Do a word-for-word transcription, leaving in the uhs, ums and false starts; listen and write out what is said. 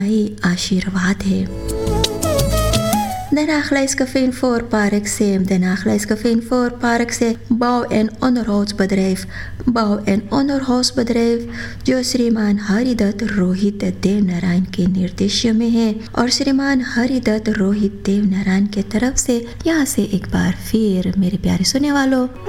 ही आशीर्वाद है। Den Agelijkskafeen voor Parkseem. Den Agelijkskafeen voor Parkseem. Bouw- en onderhoudsbedrijf. Bouw- en onderhoudsbedrijf जो श्रीमान हरिदत्त रोहित देवनारायण के निर्देशन में है और श्रीमान हरिदत्त रोहित देवनारायण के तरफ से यहाँ से एक बार फिर मेरे प्यारे सुनने वालों